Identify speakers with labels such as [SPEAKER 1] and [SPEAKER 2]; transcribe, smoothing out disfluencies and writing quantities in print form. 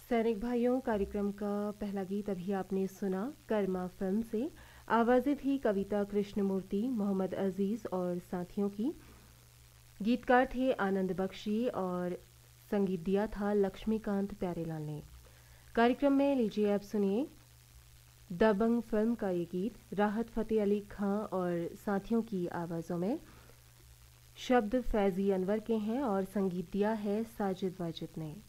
[SPEAKER 1] सैनिक भाइयों कार्यक्रम का पहला गीत अभी आपने सुना कर्मा फिल्म से। आवाज़ें थी कविता कृष्णमूर्ति, मोहम्मद अजीज़ और साथियों की। गीतकार थे आनंद बख्शी और संगीत दिया था लक्ष्मीकांत प्यारेलाल ने। कार्यक्रम में लीजिए आप सुनिए दबंग फिल्म का ये गीत राहत फ़तेह अली खां और साथियों की आवाज़ों में। शब्द फैज़ी अनवर के हैं और संगीत दिया है साजिद वाजिद ने।